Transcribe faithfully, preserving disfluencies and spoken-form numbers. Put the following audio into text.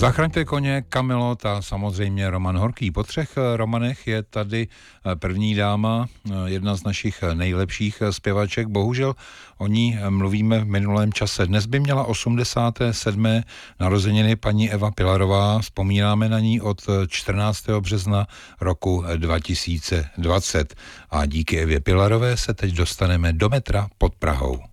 Zachraňte koně, Kamilot a samozřejmě Roman Horký. Po třech romanech je tady první dáma, jedna z našich nejlepších zpěvaček. Bohužel o ní mluvíme v minulém čase. Dnes by měla osmdesáté sedmé narozeniny paní Eva Pilarová. Vzpomínáme na ní od čtrnáctého března roku dva tisíce dvacet. A díky Evě Pilarové se teď dostaneme do metra pod Prahou.